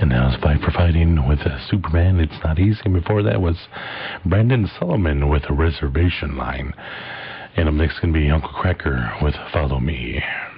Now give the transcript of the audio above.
And that was Fight for Fighting with Superman, It's Not Easy. And before that was Brandon Solomon with A Reservation Line. And up next going to be Uncle Cracker with Follow Me.